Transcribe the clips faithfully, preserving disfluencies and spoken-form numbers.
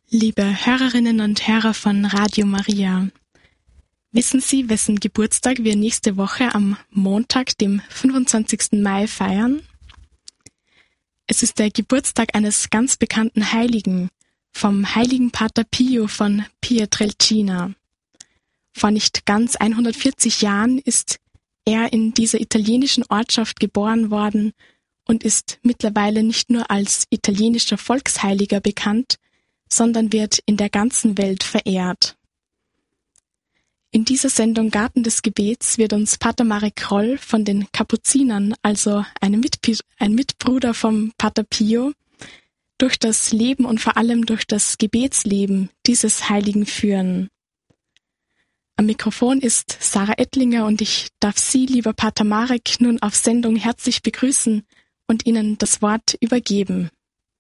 Liebe Hörerinnen und Hörer von Radio Maria, wissen Sie, wessen Geburtstag wir nächste Woche am Montag, dem fünfundzwanzigsten Mai, feiern? Es ist der Geburtstag eines ganz bekannten Heiligen, vom heiligen Pater Pio von Pietrelcina. Vor nicht ganz hundertvierzig Jahren ist er in dieser italienischen Ortschaft geboren worden und ist mittlerweile nicht nur als italienischer Volksheiliger bekannt, sondern wird in der ganzen Welt verehrt. In dieser Sendung Garten des Gebets wird uns Pater Marek Roll von den Kapuzinern, also ein, Mitpi- ein Mitbruder vom Pater Pio, durch das Leben und vor allem durch das Gebetsleben dieses Heiligen führen. Am Mikrofon ist Sarah Ettlinger und ich darf Sie, lieber Pater Marek, nun auf Sendung herzlich begrüßen und Ihnen das Wort übergeben.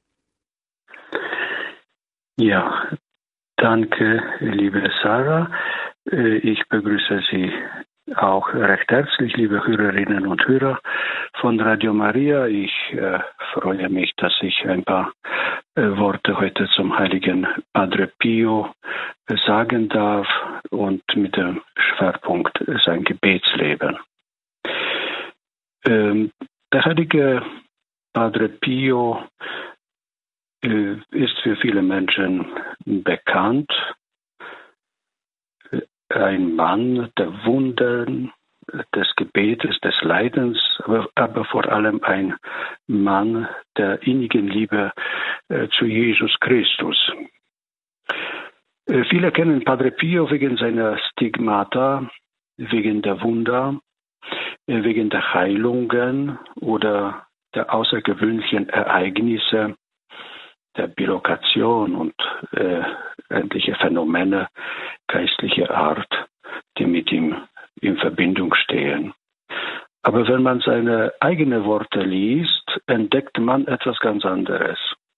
Ja, danke, liebe Sarah. Ich begrüße Sie auch recht herzlich, liebe Hörerinnen und Hörer von Radio Maria. Ich äh, freue mich, dass ich ein paar äh, Worte heute zum heiligen Padre Pio äh, sagen darf und mit dem Schwerpunkt sein Gebetsleben. Ähm, der heilige Padre Pio ist für viele Menschen bekannt. Ein Mann der Wunden, des Gebetes, des Leidens, aber, aber vor allem ein Mann der innigen Liebe äh, zu Jesus Christus. Äh, viele kennen Padre Pio wegen seiner Stigmata, wegen der Wunder, äh, wegen der Heilungen oder der außergewöhnlichen Ereignisse, der Bilokation und äh, ähnliche Phänomene geistlicher Art, die mit ihm in Verbindung stehen. Aber wenn man seine eigenen Worte liest, entdeckt man etwas ganz anderes.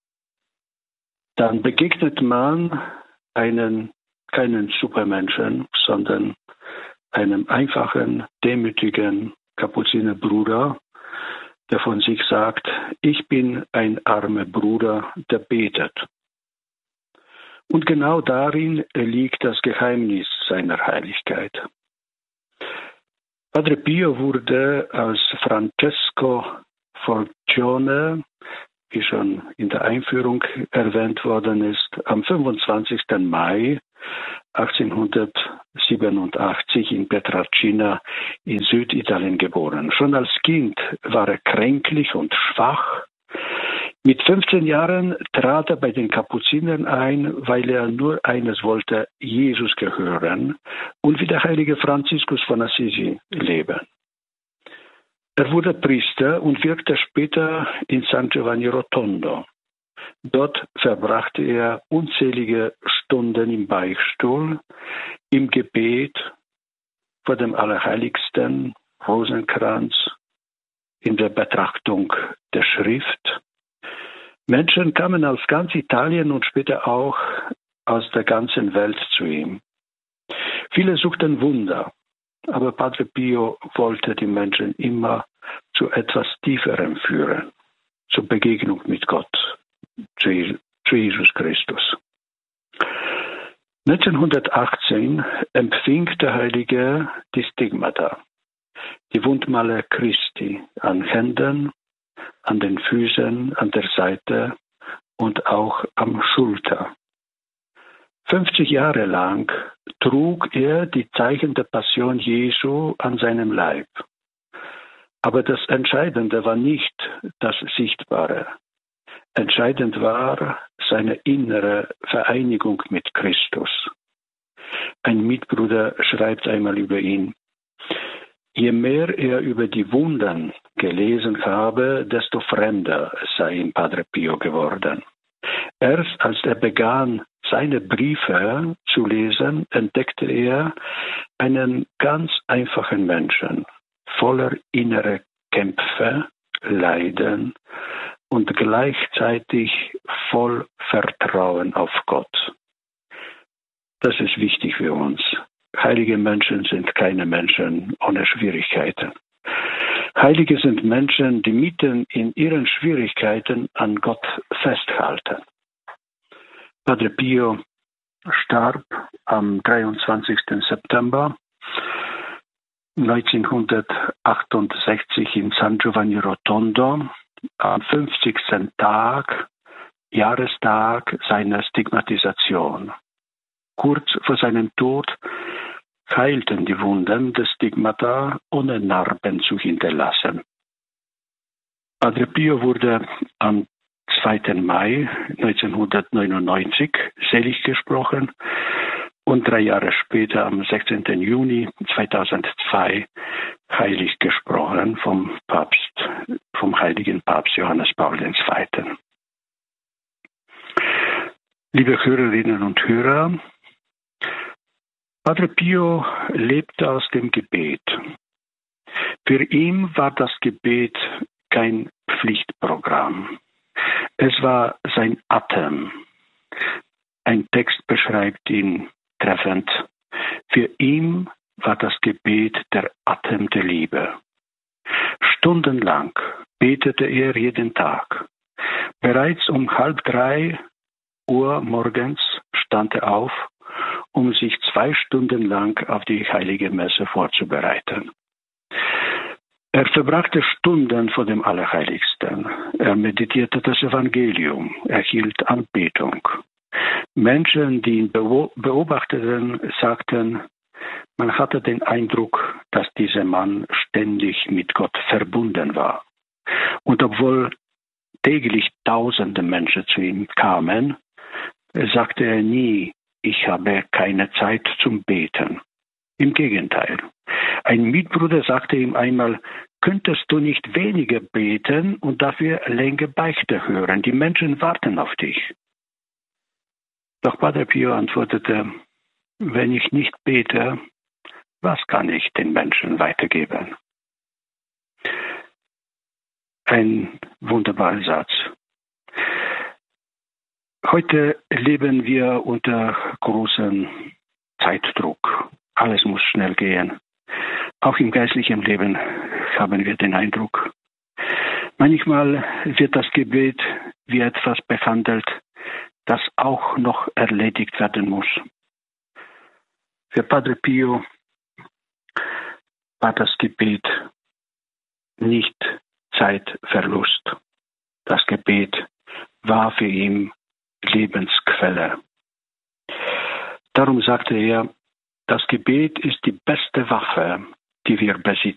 Dann begegnet man einen, keinen Supermenschen, sondern einem einfachen, demütigen Kapuzinerbruder, der von sich sagt, ich bin ein armer Bruder, der betet. Und genau darin liegt das Geheimnis seiner Heiligkeit. Padre Pio wurde als Francesco Forgione, wie schon in der Einführung erwähnt worden ist, am fünfundzwanzigsten Mai achtzehnhundertsiebenundachtzig in Pietrelcina in Süditalien geboren. Schon als Kind war er kränklich und schwach. Mit fünfzehn Jahren trat er bei den Kapuzinern ein, weil er nur eines wollte, Jesus gehören und wie der heilige Franziskus von Assisi leben. Er wurde Priester und wirkte später in San Giovanni Rotondo. Dort verbrachte er unzählige Stunden im Beichtstuhl, im Gebet, vor dem Allerheiligsten, Rosenkranz, in der Betrachtung der Schrift. Menschen kamen aus ganz Italien und später auch aus der ganzen Welt zu ihm. Viele suchten Wunder, aber Padre Pio wollte die Menschen immer zu etwas Tieferem führen, zur Begegnung mit Gott, zu Jesus Christus. neunzehnhundertachtzehn empfing der Heilige die Stigmata, die Wundmale Christi an Händen, an den Füßen, an der Seite und auch am Schulter. fünfzig Jahre lang trug er die Zeichen der Passion Jesu an seinem Leib. Aber das Entscheidende war nicht das Sichtbare. Entscheidend war seine innere Vereinigung mit Christus. Ein Mitbruder schreibt einmal über ihn: Je mehr er über die Wunden gelesen habe, desto fremder sei ihm Padre Pio geworden. Erst als er begann, seine Briefe zu lesen, entdeckte er einen ganz einfachen Menschen, voller innerer Kämpfe, Leiden und gleichzeitig voll Vertrauen auf Gott. Das ist wichtig für uns. Heilige Menschen sind keine Menschen ohne Schwierigkeiten. Heilige sind Menschen, die mitten in ihren Schwierigkeiten an Gott festhalten. Padre Pio starb am dreiundzwanzigsten September neunzehnhundertachtundsechzig in San Giovanni Rotondo, am fünfzigsten Tag, Jahrestag seiner Stigmatisation. Kurz vor seinem Tod heilten die Wunden des Stigmata, ohne Narben zu hinterlassen. Padre Pio wurde am zweiten Mai neunzehnhundertneunundneunzig selig gesprochen und drei Jahre später, am sechzehnten Juni zweitausendzwei, heilig gesprochen vom Papst, vom heiligen Papst Johannes Paul der Zweite. Liebe Hörerinnen und Hörer, Padre Pio lebte aus dem Gebet. Für ihn war das Gebet kein Pflichtprogramm. Es war sein Atem. Ein Text beschreibt ihn treffend. Für ihn war das Gebet der Atem der Liebe. Stundenlang betete er jeden Tag. Bereits um halb drei Uhr morgens stand er auf, um sich zwei Stunden lang auf die Heilige Messe vorzubereiten. Er verbrachte Stunden vor dem Allerheiligsten. Er meditierte das Evangelium, er hielt Anbetung. Menschen, die ihn beobachteten, sagten, man hatte den Eindruck, dass dieser Mann ständig mit Gott verbunden war. Und obwohl täglich tausende Menschen zu ihm kamen, sagte er nie, ich habe keine Zeit zum Beten. Im Gegenteil. Ein Mitbruder sagte ihm einmal, könntest du nicht weniger beten und dafür länger Beichte hören? Die Menschen warten auf dich. Doch Padre Pio antwortete, wenn ich nicht bete, was kann ich den Menschen weitergeben? Ein wunderbarer Satz. Heute leben wir unter großem Zeitdruck. Alles muss schnell gehen. Auch im geistlichen Leben haben wir den Eindruck. Manchmal wird das Gebet wie etwas behandelt, das auch noch erledigt werden muss. Für Padre Pio war das Gebet nicht Zeitverlust. Das Gebet war für ihn Lebensquelle. Darum sagte er, das Gebet ist die beste Waffe, die wir besitzen.